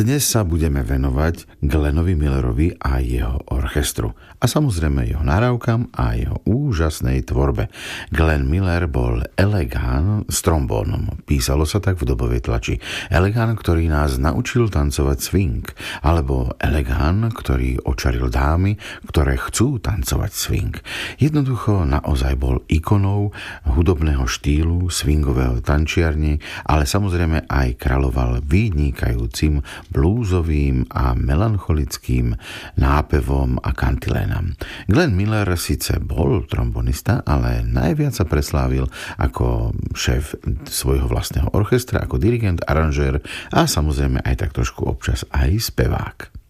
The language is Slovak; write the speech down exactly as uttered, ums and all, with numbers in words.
Dnes sa budeme venovať Glennovi Millerovi a jeho orchestru a samozrejme jeho nahrávkam a jeho úžasnej tvorbe. Glenn Miller bol elegán s trombónom. Písalo sa tak v dobovej tlači. Elegán, ktorý nás naučil tancovať swing, alebo elegán, ktorý očaril dámy, ktoré chcú tancovať swing. Jednoducho naozaj bol ikonou hudobného štýlu, swingového tančiarne, ale samozrejme aj kráľoval vynikajúcim blúzovým a melancholickým nápevom a kantilénom. Glenn Miller síce bol trombonista, ale najviac sa preslávil ako šéf svojho vlastného orchestra, ako dirigent, aranžér a samozrejme aj tak trošku občas aj spevák.